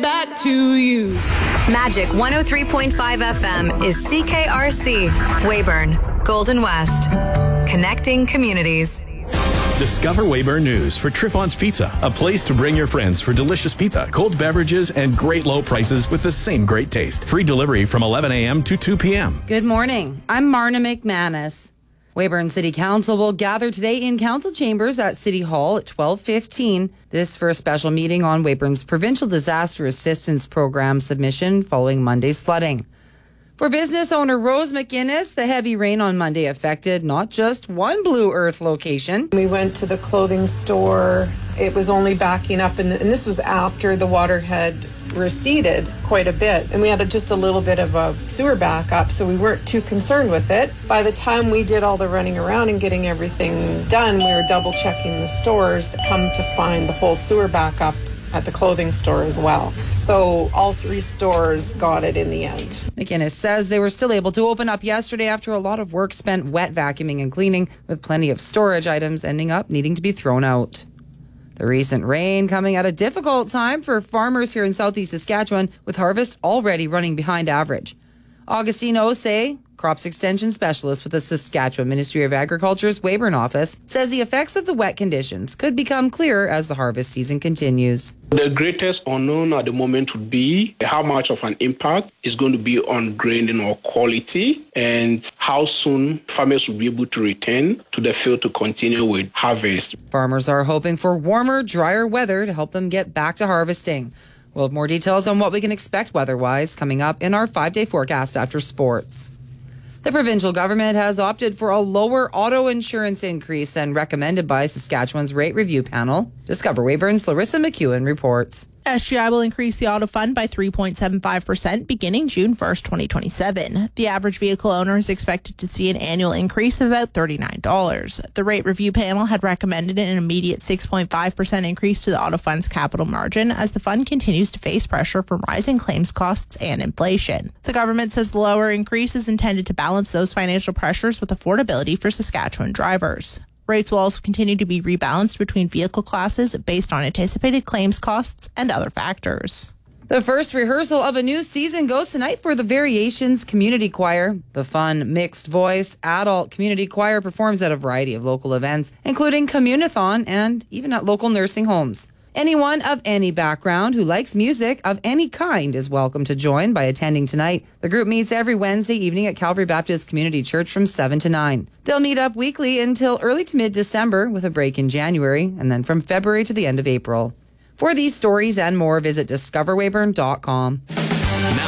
that to you. Magic 103.5 FM is CKRC, Weyburn, Golden West. Connecting communities. Discover Weyburn News for Triffon's Pizza, a place to bring your friends for delicious pizza, cold beverages, and great low prices with the same great taste. Free delivery from 11 a.m. to 2 p.m. Good morning. I'm Marna McManus. Weyburn City Council will gather today in council chambers at City Hall at 12:15. This for a special meeting on Weyburn's Provincial Disaster Assistance Program submission following Monday's flooding. For business owner Rose McInnes, the heavy rain on Monday affected not just one Blue Earth location. We went to the clothing store. It was only backing up, and this was after the water had receded quite a bit. And we had just a little bit of a sewer backup, so we weren't too concerned with it. By the time we did all the running around and getting everything done, we were double checking the stores, come to find the whole sewer backup at the clothing store as well. So all three stores got it in the end. McInnes says they were still able to open up yesterday after a lot of work spent wet vacuuming and cleaning, with plenty of storage items ending up needing to be thrown out. The recent rain coming at a difficult time for farmers here in southeast Saskatchewan, with harvest already running behind average. Augustine Osei, crops extension specialist with the Saskatchewan Ministry of Agriculture's Weyburn office, says the effects of the wet conditions could become clearer as the harvest season continues. The greatest unknown at the moment would be how much of an impact is going to be on grain or quality, and how soon farmers will be able to return to the field to continue with harvest. Farmers are hoping for warmer, drier weather to help them get back to harvesting. We'll have more details on what we can expect weather-wise coming up in our 5-day forecast after sports. The provincial government has opted for a lower auto insurance increase than recommended by Saskatchewan's rate review panel. Discover Weyburn's Larissa McEwen reports. SGI will increase the auto fund by 3.75% beginning June 1st, 2027. The average vehicle owner is expected to see an annual increase of about $39. The rate review panel had recommended an immediate 6.5% increase to the auto fund's capital margin as the fund continues to face pressure from rising claims costs and inflation. The government says the lower increase is intended to balance those financial pressures with affordability for Saskatchewan drivers. Rates will also continue to be rebalanced between vehicle classes based on anticipated claims costs and other factors. The first rehearsal of a new season goes tonight for the Variations Community Choir. The fun, mixed-voice, adult community choir performs at a variety of local events, including Communathon and even at local nursing homes. Anyone of any background who likes music of any kind is welcome to join by attending tonight. The group meets every Wednesday evening at Calvary Baptist Community Church from 7 to 9. They'll meet up weekly until early to mid-December with a break in January, and then from February to the end of April. For these stories and more, visit discoverweyburn.com.